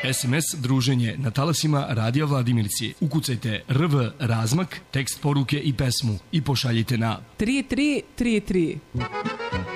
SMS druženje na talasima Radija Vladimirci. Ukucajte RV razmak, tekst poruke i pesmu i pošaljite na 3333.